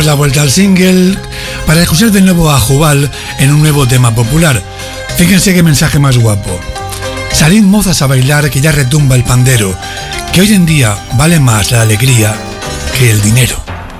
La vuelta al single para escuchar de nuevo a Jubal en un nuevo tema popular. Fíjense qué mensaje más guapo. Salid mozas a bailar que ya retumba el pandero, que hoy en día vale más la alegría que el dinero.